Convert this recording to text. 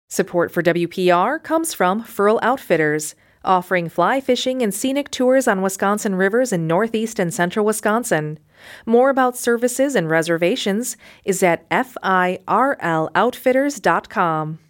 Support for WPR comes from Furl Outfitters, offering fly fishing and scenic tours on Wisconsin rivers in northeast and central Wisconsin. More about services and reservations is at FIRLOutfitters.com.